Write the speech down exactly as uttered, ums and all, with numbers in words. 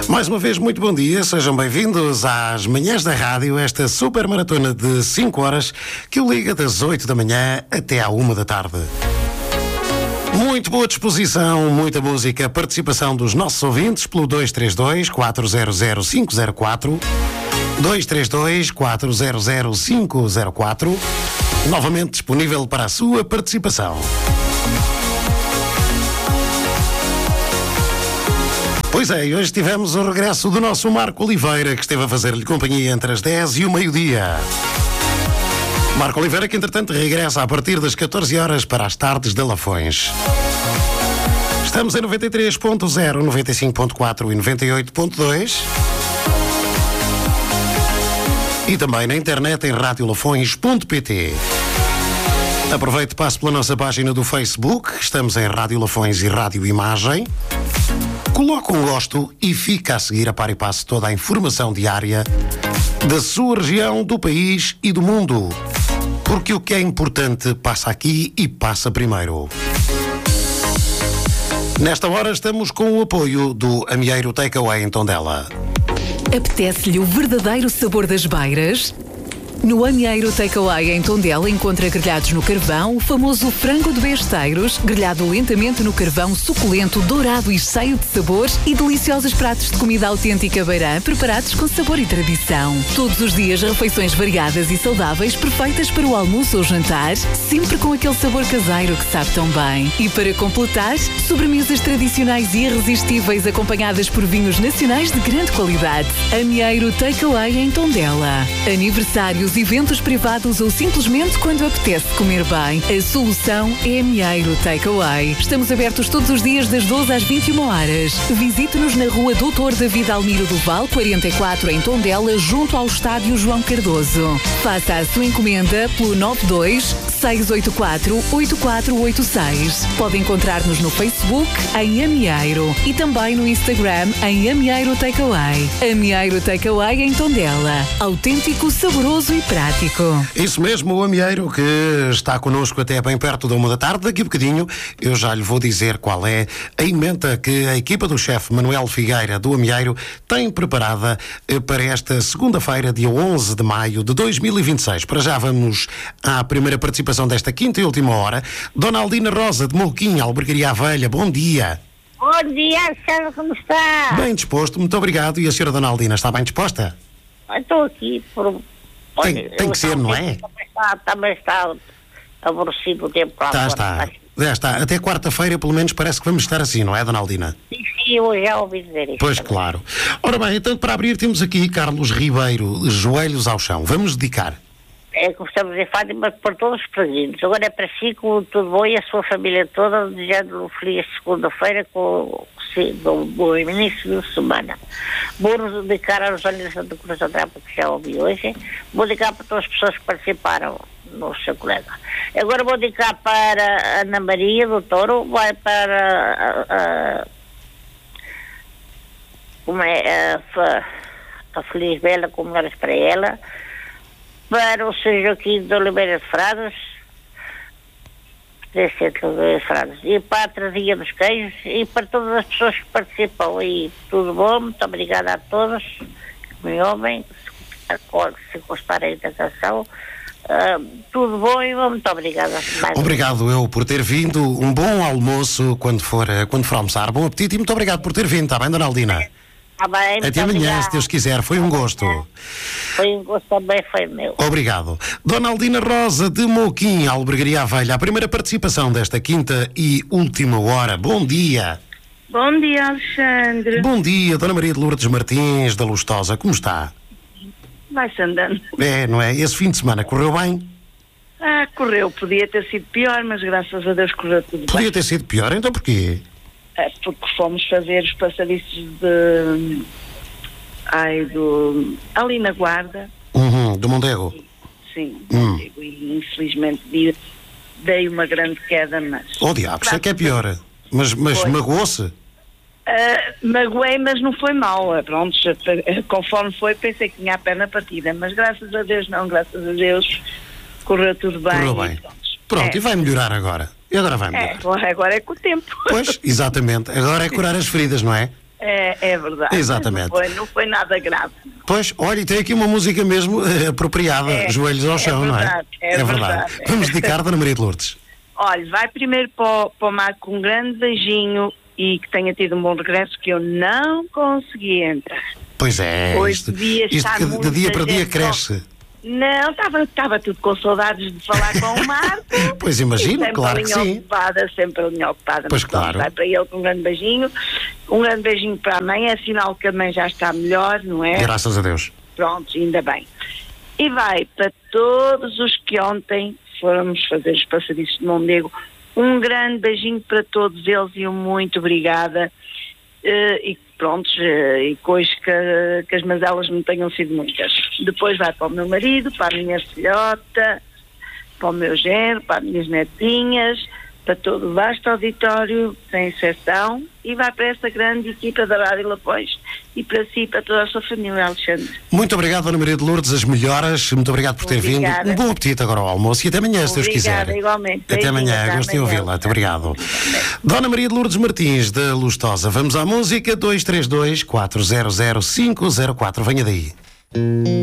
Mais uma vez, muito bom dia, sejam bem-vindos às Manhãs da Rádio, esta super maratona de cinco horas que o liga das oito da manhã até à uma da tarde. Muito boa disposição, muita música, participação dos nossos ouvintes pelo dois três dois, quatro zero zero, cinco zero quatro, dois três dois, quatro zero zero, cinco zero quatro, novamente disponível para a sua participação. Pois é, e hoje tivemos o regresso do nosso Marco Oliveira, que esteve a fazer-lhe companhia entre as dez e o meio-dia. Marco Oliveira, que entretanto regressa a partir das catorze horas para as tardes de Lafões. Estamos em noventa e três ponto zero, noventa e cinco ponto quatro e noventa e oito ponto dois. E também na internet em rádio lafões ponto pt. Aproveite e passe pela nossa página do Facebook. Estamos em Rádio Lafões e Rádio Imagem. Coloque um gosto e fica a seguir a par e passo toda a informação diária da sua região, do país e do mundo. Porque o que é importante passa aqui e passa primeiro. Nesta hora estamos com o apoio do Amieiro Takeaway em Tondela. Apetece-lhe o verdadeiro sabor das beiras? No Amieiro Takeaway em Tondela encontra grelhados no carvão, o famoso frango de besteiros, grelhado lentamente no carvão, suculento, dourado e cheio de sabores, e deliciosos pratos de comida autêntica beirã, preparados com sabor e tradição. Todos os dias refeições variadas e saudáveis, perfeitas para o almoço ou jantar, sempre com aquele sabor caseiro que sabe tão bem. E para completar, sobremesas tradicionais e irresistíveis acompanhadas por vinhos nacionais de grande qualidade. Amieiro Takeaway em Tondela. Aniversários, eventos privados ou simplesmente quando apetece comer bem, a solução é Amieiro Takeaway. Estamos abertos todos os dias das doze às vinte e uma horas. Visite-nos na rua doutor David Almiro do Val, quarenta e quatro, em Tondela, junto ao estádio João Cardoso. Faça a sua encomenda pelo nove dois, seis oito quatro, oito quatro oito seis. Pode encontrar-nos no Facebook em Amieiro e também no Instagram em Amieiro Takeaway. Amieiro Takeaway em Tondela. Autêntico, saboroso e prático. Isso mesmo, o Amieiro, que está connosco até bem perto da uma da tarde. Daqui a bocadinho eu já lhe vou dizer qual é a emenda que a equipa do chefe Manuel Figueira do Amieiro tem preparada para esta segunda-feira, dia onze de maio de dois mil e vinte e seis. Para já vamos à primeira participação desta quinta e última hora. Dona Aldina Rosa de Mouquinha, Albergaria Velha, bom dia. Bom dia, senhora, como está? Bem disposto, muito obrigado. E a senhora Dona Aldina, está bem disposta? Estou aqui por... Tem, tem que ser, não é? Também está, também está aborrecido o tempo lá Está, fora. está. Já está. Até quarta-feira, pelo menos, parece que vamos estar assim, não é, Dona Aldina? Sim, sim, eu já ouvi dizer isso. Pois, também. claro. Ora bem, então, para abrir, temos aqui Carlos Ribeiro, Joelhos ao Chão. Vamos dedicar. É como estamos a dizer, Fátima, para todos os presentes. Agora é para si, com tudo bom, e a sua família toda, desejando feliz segunda-feira com o bom início de semana. Vou dedicar aos olhos do Coração Trapa, que já ouvi hoje. Vou dedicar para todas as pessoas que participaram no seu colega. Agora vou dedicar para a Ana Maria do Toro, vai para a, a, como é, a, a Feliz Bela, com melhores para ela, para o senhor Joaquim de Oliveira de Fradas, e para a Trazinha dos Queijos, e para todas as pessoas que participam. E tudo bom, muito obrigada a todos que me ouvem, se gostarem da canção. Uh, tudo bom e muito obrigada. Mais obrigado eu por ter vindo. Um bom almoço quando for, quando for almoçar. Bom apetite e muito obrigado por ter vindo. Está bem, Dona Aldina? Tá bem, até amanhã, obrigado. Se Deus quiser. Foi um gosto. Foi um gosto também, foi meu. Obrigado. Dona Aldina Rosa de Mouquinha, Albergaria Velha, a primeira participação desta quinta e última hora. Bom dia. Bom dia, Alexandre. Bom dia, Dona Maria de Lourdes Martins, da Lustosa. Como está? Vai-se andando. É, não é? Esse fim de semana correu bem? Ah, correu. Podia ter sido pior, mas graças a Deus correu tudo bem. Podia ter sido pior? Então porquê? É porque fomos fazer os passadiços de... Ai, do... ali na Guarda. Uhum, do Mondego. Sim, hum. Mondego. E infelizmente dei uma grande queda, mas... Oh diabo, isso é que é pior. Mas, mas magoou-se? Uh, magoei, mas não foi mal. Pronto, conforme foi, pensei que tinha a perna partida, mas graças a Deus não, graças a Deus correu tudo bem. Correu bem. Pronto, pronto é. E vai melhorar agora. E agora vai melhorar. É, agora é com o tempo. Pois, exatamente. Agora é curar as feridas, não é? É, é verdade. Exatamente. Não foi, não foi nada grave. Pois, olha, e tem aqui uma música mesmo eh, apropriada, É, joelhos ao é chão, verdade, não é? é verdade. Vamos dedicar a Dona Maria de Lourdes. Olha, vai primeiro para o, para o Marco um grande beijinho e que tenha tido um bom regresso, que eu não consegui entrar. Pois é, Hoje isto, devia isto estar que de muita dia para dia gente cresce. Não, estava, estava tudo com saudades de falar com o Marco. Pois imagino, sempre claro a que linha sim. ocupada, sempre a linha ocupada. Pois Mas pronto, claro. vai para ele com um grande beijinho. Um grande beijinho para a mãe, é sinal que a mãe já está melhor, não é? Graças a Deus. Pronto, ainda bem. E vai para todos os que ontem fomos fazer os passadiços de Mondego. Um grande beijinho para todos eles e um muito obrigada. Uh, e pronto, uh, e coisa que, que as mazelas não tenham sido muitas. Depois vai para o meu marido, para a minha filhota, para o meu genro, para as minhas netinhas, para todo o vasto auditório, sem exceção, e vai para essa grande equipa da Rádio Lapões e para si e para toda a sua família, Alexandre. Muito obrigado, Dona Maria de Lourdes, as melhoras, muito obrigado por ter Obrigada. vindo. Um bom apetite agora ao almoço e até amanhã, se Deus quiser. Obrigada, igualmente. Até Beijinhos, amanhã, até gostei de amanhã. ouvi-la. Muito obrigado. Dona Maria de Lourdes Martins, da Lustosa. Vamos à música dois três dois, quatro zero zero, cinco zero quatro. Venha daí.